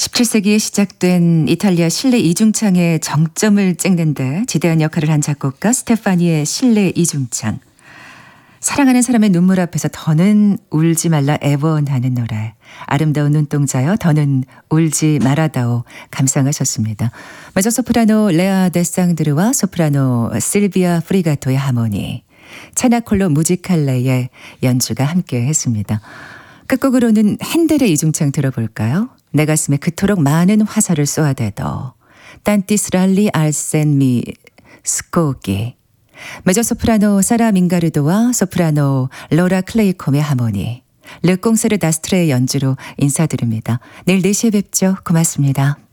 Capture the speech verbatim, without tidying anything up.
십칠 세기에 시작된 이탈리아 실내 이중창의 정점을 찍는 데 지대한 역할을 한 작곡가 스테파니의 실내 이중창. 사랑하는 사람의 눈물 앞에서 더는 울지 말라 애원하는 노래. 아름다운 눈동자여 더는 울지 말아다오 감상하셨습니다. 메조소프라노 레아 데상드르와 소프라노 실비아 프리가토의 하모니, 체나콜로 무지칼레의 연주가 함께 했습니다. 끝곡으로는 핸델의 이중창 들어볼까요? 내 가슴에 그토록 많은 화살을 쏘아대도 딴티스랄리 알센미 스코기. 메조소프라노 사라 민가르도와 소프라노 로라 클레이콤의 하모니, 르꽁세르 다스트레의 연주로 인사드립니다. 내일 네 시에 뵙죠. 고맙습니다.